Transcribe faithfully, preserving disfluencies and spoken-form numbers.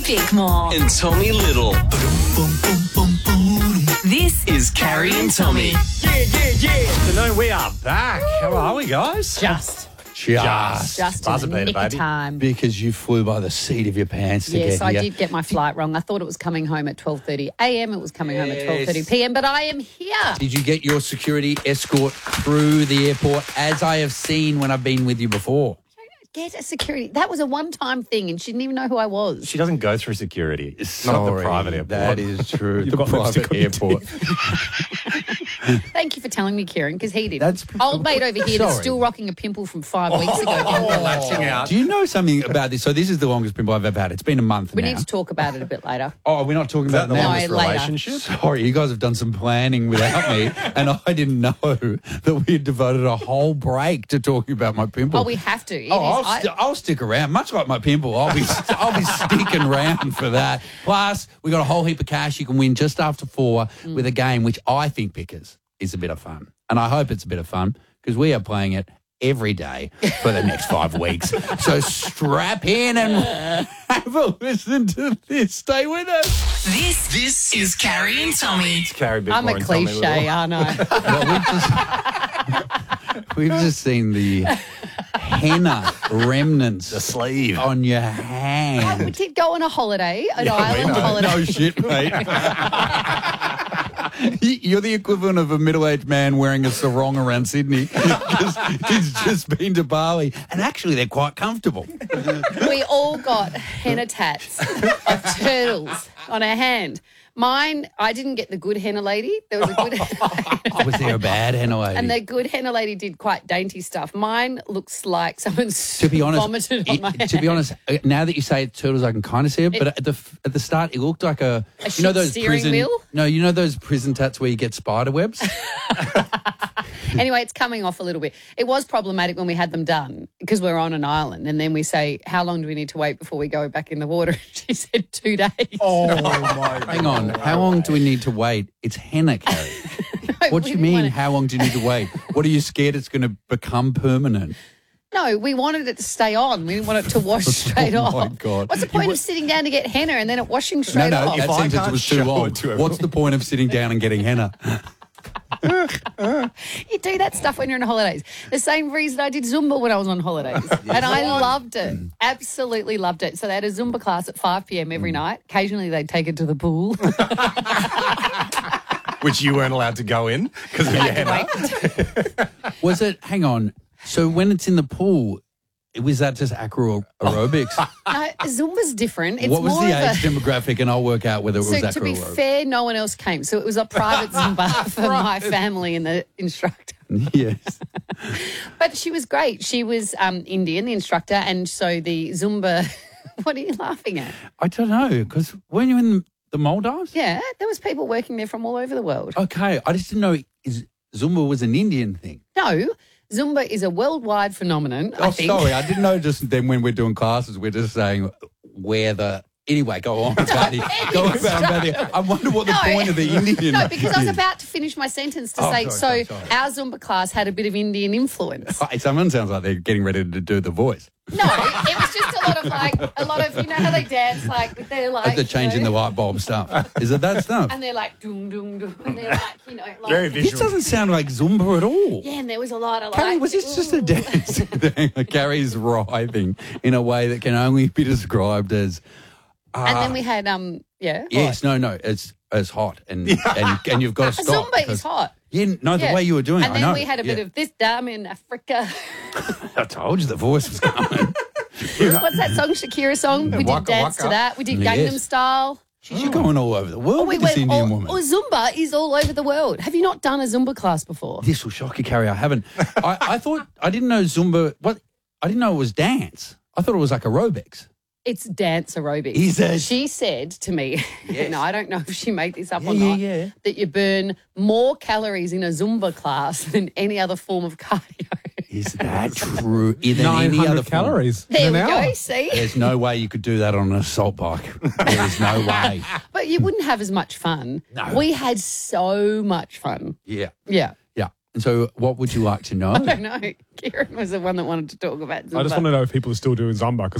Bickmore. And Tommy Little. This is Carrie and Tommy. Yeah, yeah, yeah. So no, we are back. How are we, guys? Just. Just. Just Buzzer in the beater, nick of baby. time. Because you flew by the seat of your pants to Yes, get I here. did get my flight wrong. I thought it was coming home at twelve thirty a m. It was coming home at twelve thirty Yes. p m, but I am here. Did you get your security escort through the airport, as I have seen when I've been with you before? Get a security. That was a one-time thing, and she didn't even know who I was. She doesn't go through security. Not at the Sorry, private airport. That is true. You've the got lipstick private on your airport. Thank you for telling me, Kieran, because he did. That's- Old mate over here that's Sorry. still rocking a pimple from five weeks ago. Oh, latching out. Do you know something about this? So this is the longest pimple I've ever had. It's been a month We now. need to talk about it a bit later. Oh, we're not talking Is that about the now. longest No, later. relationship? Sorry, you guys have done some planning without me, and I didn't know that we had devoted a whole break to talking about my pimple. Oh, we have to. It Oh, is- I'll, I- st- I'll stick around. Much like my pimple, I'll be I'll be sticking around for that. Plus, we got a whole heap of cash you can win just after four Mm. with a game which I think, Pickers, is a bit of fun, and I hope it's a bit of fun because we are playing it every day for the next five weeks. So strap in and have a listen to this. Stay with us. This this is Carrie and Tommy. Carrie Bickmore I'm a and Tommy cliche, Little. I know. Well, we've just we've just seen the henna remnants The sleeve. on your we hand. did go on a holiday, an Yeah, we island know. holiday. No shit, mate. You're the equivalent of a middle-aged man wearing a sarong around Sydney because he's just been to Bali. And actually, they're quite comfortable. We all got henna tats of turtles on our hand. Mine, I didn't get the good henna lady. There was a good Was there a bad henna lady? and the good henna lady did quite dainty stuff. Mine looks like someone's to be honest, vomited on it- my hand. to be honest, uh, now that you say it, turtles, I can kind of see it. But at the at the start, it looked like a, A you know shit those steering prison wheel? no, you know those prison tats where you get spider webs. Anyway, it's coming off a little bit. It was problematic when we had them done because we're on an island, and then we say, "How long do we need to wait before we go back in the water?" She said, two days. Oh, my Hang on, how long do we need to wait? It's henna, Carrie. What do we you didn't mean? want it- How long do you need to wait? What are you scared it's going to become permanent? No, we wanted it to stay on. We didn't want it to wash straight Oh, off. my God. What's the point of sitting down to get henna and then it washing straight no, no, off? that If I sentence can't was too show long. it to everyone. What's the point of sitting down and getting henna? You do that stuff when you're on holidays. The same reason I did Zumba when I was on holidays. And I loved it. Absolutely loved it. So they had a Zumba class at five p m every Mm. night. Occasionally they'd take it to the pool. Which you weren't allowed to go in because of your henna. Was it? Hang on. So when it's in the pool, was that just acro aerobics? No, Zumba's different. It's what was more the of age a... demographic? And I'll work out whether it was So acro to be aerobics. fair, no one else came. So it was a private Zumba for my family and the instructor. Yes. But she was great. She was um, Indian, the instructor, and so the Zumba... What are you laughing at? I don't know, because weren't you in the Maldives? Yeah, there was people working there from all over the world. Okay, I just didn't know is, Zumba was an Indian thing. No, Zumba is a worldwide phenomenon, I Oh, think. sorry, I didn't know just then when we're doing classes, we're just saying where the... Anyway, go on, Patty. Go on, Patty. I wonder what the No. point of the Indian No, because I was is. about to finish my sentence to Oh, say, sorry, so sorry, sorry. our Zumba class had a bit of Indian influence. Hey, someone sounds like they're getting ready to do the voice. No, it was just a lot of like, a lot of, you know how they dance, like, with their like, Like the changing you the know, light bulb stuff. Is it that stuff? and they're like, doom, doom, doom, and they're like, you know, like. Very This visual. doesn't sound like Zumba at all. Yeah, and there was a lot of like. Carrie, was this just a ooh. dance thing? Carrie's writhing in a way that can only be described as... And then we had, um, yeah. Yes, no, no, it's it's hot and and, and you've got to stop. Zumba is because- hot. Yeah, no, the Yeah. way you were doing and it, I then know. we had a bit Yeah. of this dam in Africa. I told you the voice was coming. What's that song, Shakira song? We did Waka dance Waka. to that. We did Yes. Gangnam Style. She's going all over the world We with this went Indian all, woman. oh, Zumba is all over the world. Have you not done a Zumba class before? This will shock you, Carrie. I haven't. I, I thought I didn't know Zumba. What? I didn't know it was dance. I thought it was like aerobics. It's dance aerobics. Is it? She said to me, Yes. no, I don't know if she made this up Yeah, or yeah, not, yeah. that you burn more calories in a Zumba class than any other form of cardio. Is that true? Than any nine other hundred form? calories. There in we an go, hour. see? There's no way you could do that on an assault bike. There is no way. But you wouldn't have as much fun. No. We had so much fun. Yeah. Yeah. Yeah. And so what would you like to know? I don't know. Kieran was the one that wanted to talk about Zumba. I just want to know if people are still doing Zumba because